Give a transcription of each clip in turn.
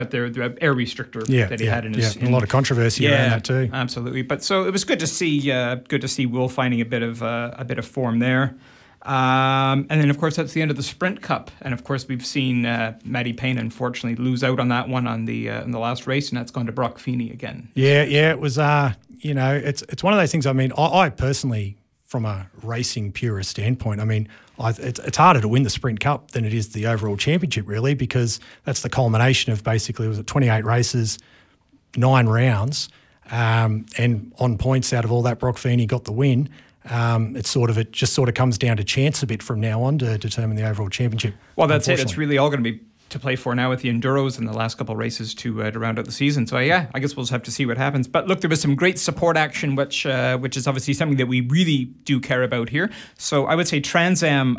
their air restrictor that he had in his. A lot of controversy around that too. Absolutely. But so it was good to see Will finding a bit of form there. And then, of course, that's the end of the Sprint Cup. And, of course, we've seen Matty Payne, unfortunately, lose out on that one in the last race, and that's gone to Brock Feeney again. Yeah, it was, it's one of those things. I mean, I personally, from a racing purist standpoint, I mean, it's harder to win the Sprint Cup than it is the overall championship, really, because that's the culmination of basically, was it 28 races, 9 rounds, and on points out of all that, Brock Feeney got the win. It just comes down to chance a bit from now on to determine the overall championship. Well, that's it. It's really all going to be to play for now with the Enduros and the last couple of races to round out the season. So I guess we'll just have to see what happens. But look, there was some great support action, which is obviously something that we really do care about here. So I would say Trans Am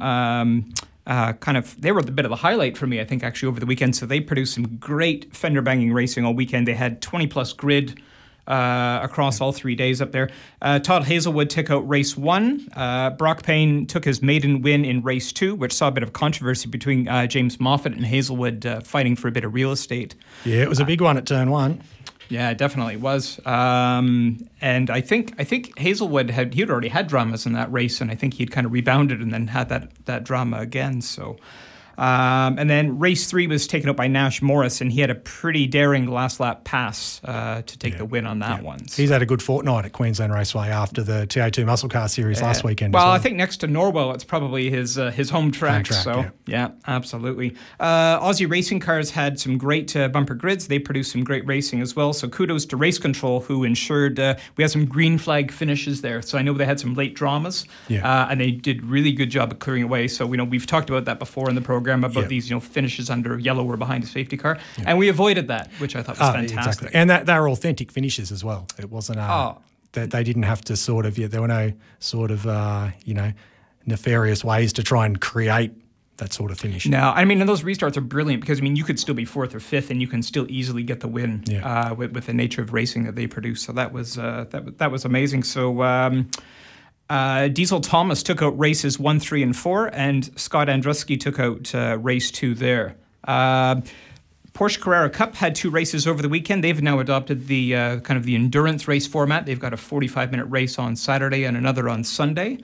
they were a bit of the highlight for me, I think, actually over the weekend. So they produced some great fender banging racing all weekend. They had 20 plus grid across all 3 days up there. Todd Hazelwood took out race 1. Brock Payne took his maiden win in race 2, which saw a bit of controversy between James Moffat and Hazelwood fighting for a bit of real estate. Yeah, it was a big one at turn 1. Yeah, it definitely was. And I think Hazelwood he'd already had dramas in that race, and I think he'd kind of rebounded and then had that drama again. So. And then race 3 was taken up by Nash Morris, and he had a pretty daring last lap pass to take the win on that one. So. He's had a good fortnight at Queensland Raceway after the TA2 Muscle Car Series last weekend. Well, I think next to Norwell, it's probably his home track. Absolutely. Aussie Racing Cars had some great bumper grids. They produced some great racing as well. So kudos to Race Control, who ensured we had some green flag finishes there. So I know they had some late dramas, and they did really good job of clearing away. So we've talked about that before in the program about these finishes under yellow or behind a safety car, and we avoided that, which I thought was fantastic. Exactly. And they were authentic finishes as well. It wasn't that they didn't have to there were no sort of nefarious ways to try and create that sort of finish. No, I mean, and those restarts are brilliant because you could still be 4th or 5th and you can still easily get the win with the nature of racing that they produce. So that was amazing. So. Diesel Thomas took out races 1, 3, and 4, and Scott Andruski took out race 2 there. Porsche Carrera Cup had 2 races over the weekend. They've now adopted the kind of the endurance race format. They've got a 45-minute race on Saturday and another on Sunday.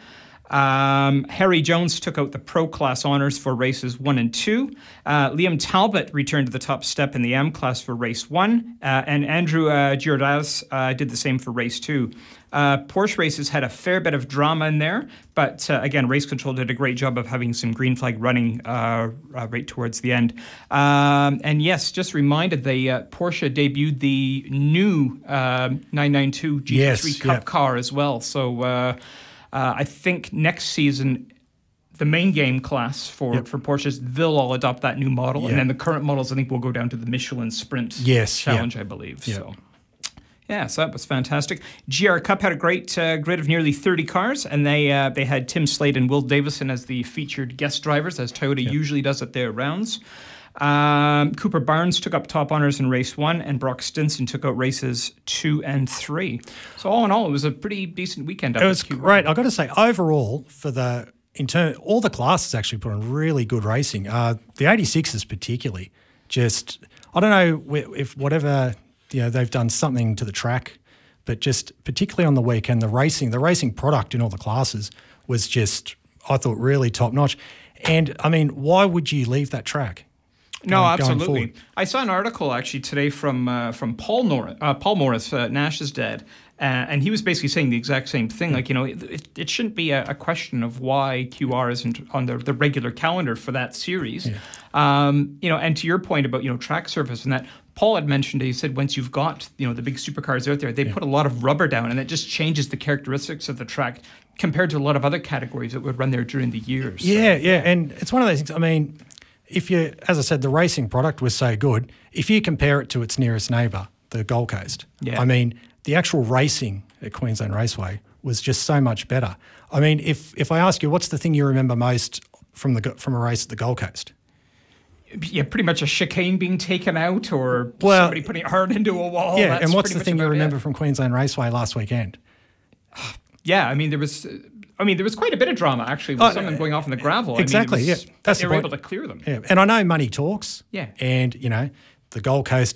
Harry Jones took out the Pro Class Honours for races 1 and 2. Liam Talbot returned to the top step in the M Class for race 1. And Andrew Giordaz did the same for race 2. Porsche races had a fair bit of drama in there, but again, Race Control did a great job of having some green flag running right towards the end. And yes, just reminded, Porsche debuted the new 992 GT3 Cup car as well. So I think next season, the main game class for Porsches, they'll all adopt that new model. And then the current models, I think, will go down to the Michelin Sprint Challenge, I believe. So. Yeah, so that was fantastic. GR Cup had a great grid of nearly 30 cars, and they had Tim Slade and Will Davison as the featured guest drivers, as Toyota usually does at their rounds. Cooper Barnes took up top honours in race 1, and Brock Stinson took out races 2 and 3. So all in all, it was a pretty decent weekend. It was great. I've got to say, overall, all the classes actually put on really good racing. The 86s particularly, just, I don't know if whatever... they've done something to the track, but just particularly on the weekend, the racing product in all the classes was just, I thought, really top notch. And I mean, why would you leave that track? No, absolutely. I saw an article actually today from Paul Morris, Nash's dad, and he was basically saying the exact same thing. Like, it shouldn't be a question of why QR isn't on the regular calendar for that series. Yeah. And to your point about track surface and that. Paul had mentioned, he said, once you've got, the big supercars out there, they put a lot of rubber down, and it just changes the characteristics of the track compared to a lot of other categories that would run there during the years. Yeah, and it's one of those things, I mean, as I said, the racing product was so good, if you compare it to its nearest neighbour, the Gold Coast, I mean, the actual racing at Queensland Raceway was just so much better. I mean, if I ask you, what's the thing you remember most from a race at the Gold Coast? Yeah, pretty much a chicane being taken out or somebody putting a hard into a wall. Yeah, and what's the thing you remember from Queensland Raceway last weekend? Yeah, I mean, there was quite a bit of drama, actually, with some of them going off in the gravel. Exactly, They were able to clear them. Yeah, and I know money talks. Yeah. And, the Gold Coast